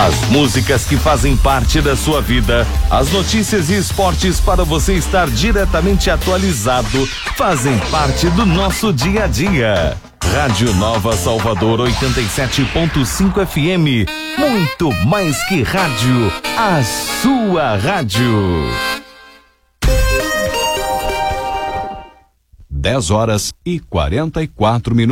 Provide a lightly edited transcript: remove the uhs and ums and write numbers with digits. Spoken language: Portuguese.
As músicas que fazem parte da sua vida, as notícias e esportes para você estar diretamente atualizado, fazem parte do nosso dia a dia. Rádio Nova Salvador 87.5 FM. Muito mais que rádio, a sua rádio. 10h44.